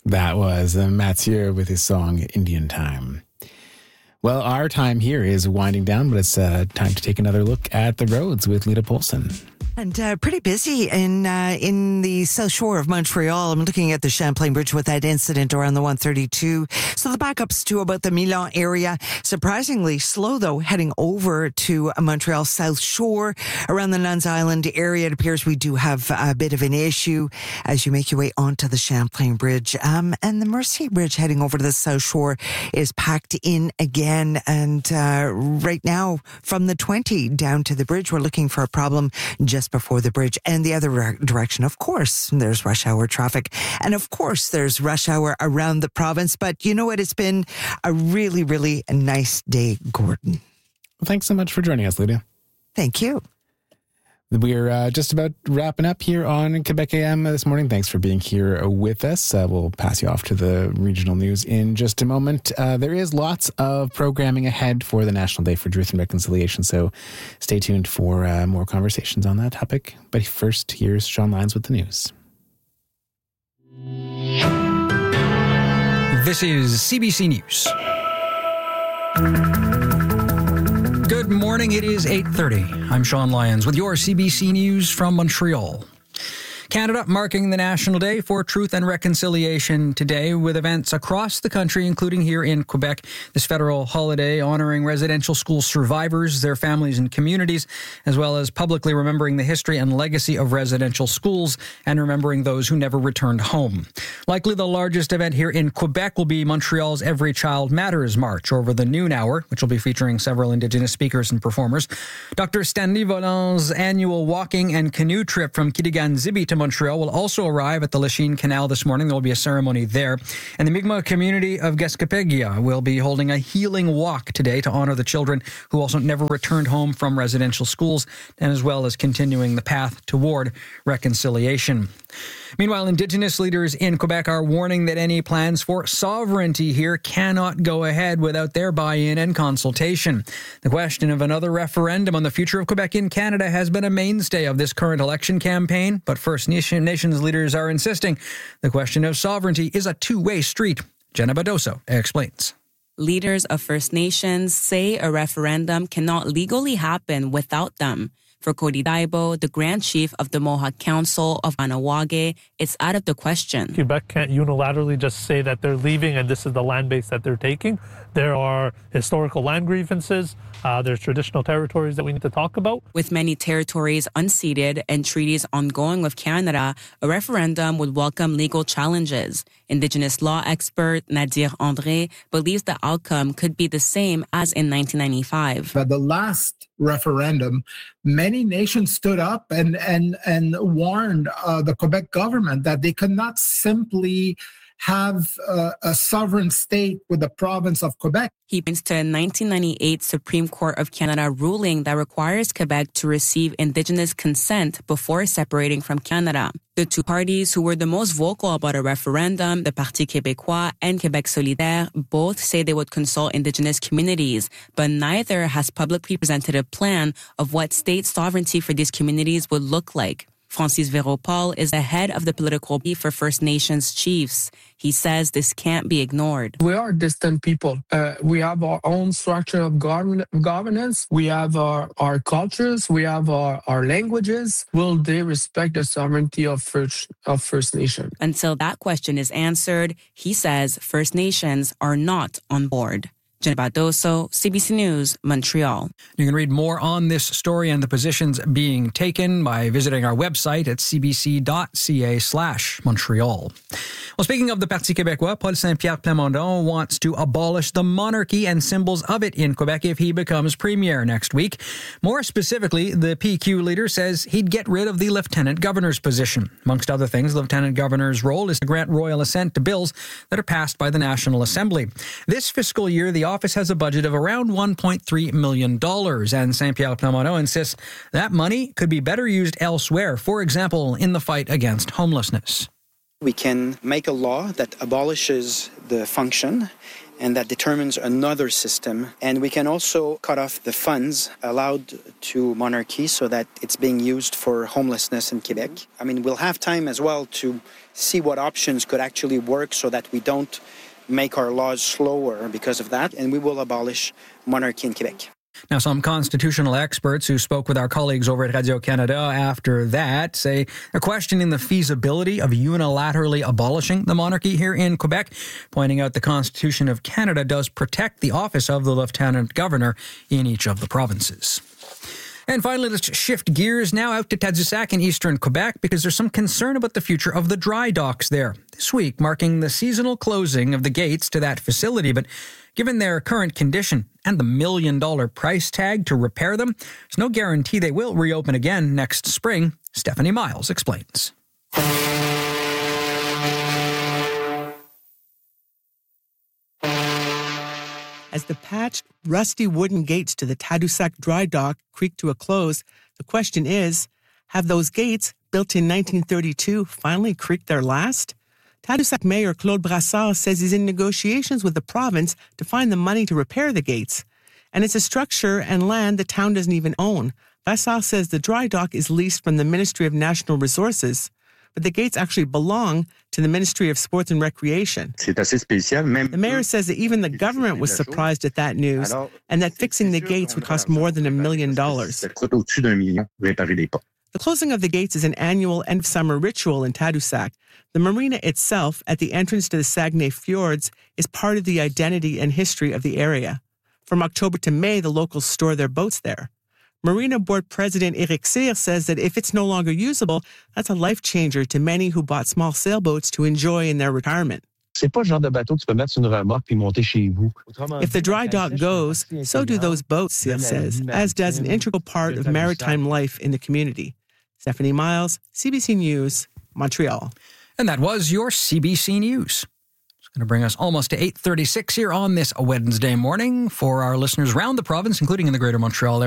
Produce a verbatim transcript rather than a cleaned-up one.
That was uh, Mathieu with his song Indian Time. Well, our time here is winding down, but it's uh, time to take another look at the roads with Lita Polson. And uh, pretty busy in uh, in the South Shore of Montreal. I'm looking at the Champlain Bridge with that incident around the one thirty-two. So the backups to about the Milan area. Surprisingly slow, though, heading over to Montreal South Shore. Around the Nuns Island area, it appears we do have a bit of an issue as you make your way onto the Champlain Bridge. Um, and the Mercier Bridge heading over to the South Shore is packed in again. And uh, right now, from the twenty down to the bridge, we're looking for a problem just before the bridge. And the other re- direction, of course, there's rush hour traffic. And of course, there's rush hour around the province. But you know what? It's been a really, really nice day, Gordon. Well, thanks so much for joining us, Lydia. Thank you. We're uh, just about wrapping up here on Quebec A M this morning. Thanks for being here with us. Uh, we'll pass you off to the regional news in just a moment. Uh, there is lots of programming ahead for the National Day for Truth and Reconciliation, so stay tuned for uh, more conversations on that topic. But first, here's Sean Lyons with the news. This is C B C News. Good morning, it is eight thirty. I'm Sean Lyons with your C B C News from Montreal. Canada marking the National Day for Truth and Reconciliation today with events across the country, including here in Quebec. This federal holiday honoring residential school survivors, their families and communities, as well as publicly remembering the history and legacy of residential schools and remembering those who never returned home. Likely the largest event here in Quebec will be Montreal's Every Child Matters March over the noon hour, which will be featuring several Indigenous speakers and performers. Doctor Stanley Volant's annual walking and canoe trip from Kitigan-Zibi to Montreal will also arrive at the Lachine Canal this morning. There will be a ceremony there. And the Mi'kmaq community of Gaskapegia will be holding a healing walk today to honor the children who also never returned home from residential schools, and as well as continuing the path toward reconciliation. Meanwhile, Indigenous leaders in Quebec are warning that any plans for sovereignty here cannot go ahead without their buy-in and consultation. The question of another referendum on the future of Quebec in Canada has been a mainstay of this current election campaign, but First Nations leaders are insisting the question of sovereignty is a two-way street. Jenna Badoso explains. Leaders of First Nations say a referendum cannot legally happen without them. For Cody Daibo, the Grand Chief of the Mohawk Council of Anawage, it's out of the question. Quebec can't unilaterally just say that they're leaving and this is the land base that they're taking. There are historical land grievances. Uh, there's traditional territories that we need to talk about. With many territories unceded and treaties ongoing with Canada, a referendum would welcome legal challenges. Indigenous law expert Nadir André believes the outcome could be the same as in nineteen ninety-five. At the last referendum, many nations stood up and and and warned uh, the Quebec government that they could not simply have uh, a sovereign state with the province of Quebec. He points to a nineteen ninety-eight Supreme Court of Canada ruling that requires Quebec to receive Indigenous consent before separating from Canada. The two parties who were the most vocal about a referendum, the Parti québécois and Québec solidaire, both say they would consult Indigenous communities, but neither has publicly presented a plan of what state sovereignty for these communities would look like. Francis Véro-Paul is the head of the political beat for First Nations chiefs. He says this can't be ignored. We are distant people. Uh, we have our own structure of govern- governance. We have our, our cultures. We have our, our languages. Will they respect the sovereignty of First, of First Nations? Until that question is answered, he says First Nations are not on board. Jenna Badoso, C B C News, Montreal. You can read more on this story and the positions being taken by visiting our website at cbc.ca slash Montreal. Well, speaking of the Parti québécois, Paul Saint-Pierre Plamondon wants to abolish the monarchy and symbols of it in Quebec if he becomes premier next week. More specifically, the P Q leader says he'd get rid of the lieutenant governor's position. Amongst other things, the lieutenant governor's role is to grant royal assent to bills that are passed by the National Assembly. This fiscal year, the office has a budget of around one point three million dollars, and Saint-Pierre Plamondon insists that money could be better used elsewhere, for example, in the fight against homelessness. We can make a law that abolishes the function and that determines another system. And we can also cut off the funds allowed to monarchy so that it's being used for homelessness in Quebec. I mean, we'll have time as well to see what options could actually work so that we don't make our laws slower because of that, and we will abolish monarchy in Quebec. Now, some constitutional experts who spoke with our colleagues over at Radio-Canada after that say they're questioning the feasibility of unilaterally abolishing the monarchy here in Quebec, pointing out the Constitution of Canada does protect the office of the Lieutenant Governor in each of the provinces. And finally, let's shift gears now out to Tadoussac in eastern Quebec because there's some concern about the future of the dry docks there. This week, marking the seasonal closing of the gates to that facility, but given their current condition and the million-dollar price tag to repair them, there's no guarantee they will reopen again next spring. Stephanie Miles explains. As the patched, rusty wooden gates to the Tadoussac dry dock creak to a close, the question is, have those gates, built in nineteen thirty-two, finally creaked their last? Tadoussac Mayor Claude Brassard says he's in negotiations with the province to find the money to repair the gates. And it's a structure and land the town doesn't even own. Brassard says the dry dock is leased from the Ministry of National Resources, but the gates actually belong to the Ministry of Sports and Recreation. The mayor says that even the government was surprised at that news and that fixing the gates would cost more than a million dollars. The closing of the gates is an annual end-of-summer ritual in Tadoussac. The marina itself, at the entrance to the Saguenay Fjords, is part of the identity and history of the area. From October to May, the locals store their boats there. Marina Board President Eric Cyr says that if it's no longer usable, that's a life changer to many who bought small sailboats to enjoy in their retirement. If the dry dock goes, so do those boats, Cyr says, as does an integral part of maritime life in the community. Stephanie Miles, C B C News, Montreal. And that was your C B C News. It's going to bring us almost to eight thirty-six here on this Wednesday morning for our listeners around the province, including in the Greater Montreal area.